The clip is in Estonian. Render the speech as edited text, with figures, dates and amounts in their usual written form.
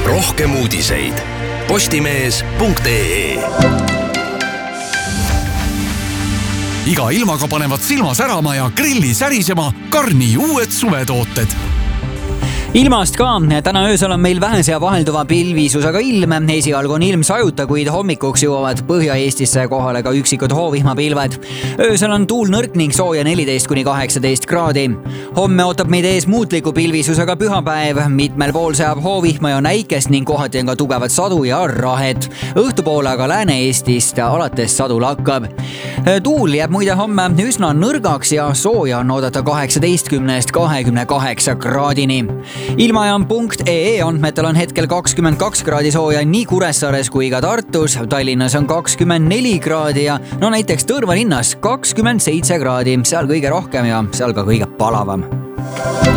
rohkem uudiseid postimees.ee. Iga ilmaga panevad silma särama ja grilli särisema Karni uued suvetooted. Ilmast ka. Täna öösel on meil vähese ja vahelduva pilvisusega ilm. Esialgu on ilm sajuta, kuid hommikuks jõuavad Põhja-Eestisse kohale ka üksikud hoovihmapilved. Öösel on tuul nõrk ning sooja 14–18 kraadi. Homme ootab meid ees muutliku pilvisusega pühapäev. Mitmel pool seab hoovihma ja näikest ning kohati on ka tugevad sadu ja rahed. Õhtupoole aga Lääne-Eestist alates sadu lakkab. Tuul jääb muide homme üsna nõrgaks ja sooja on oodata 18–28 kraadini. Ilmajaam.ee andmetel on hetkel 22 kraadi sooja nii Kuressaares kui ka Tartus. Tallinnas on 24 kraadi ja näiteks Tõrva linnas 27 kraadi, seal kõige rohkem ja seal ka kõige palavam.